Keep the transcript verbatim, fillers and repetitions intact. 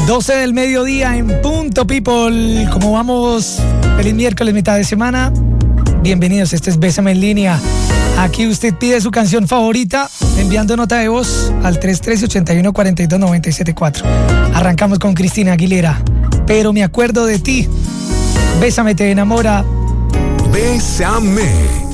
doce del mediodía en punto, people. ¿Cómo vamos? Feliz miércoles, mitad de semana. Bienvenidos, este es Bésame en Línea. Aquí usted pide su canción favorita enviando nota de voz al tres uno tres, ocho uno, cuatro dos, nueve siete cuatro. Arrancamos con Cristina Aguilera. Pero me acuerdo de ti. Bésame, te enamora. Bésame.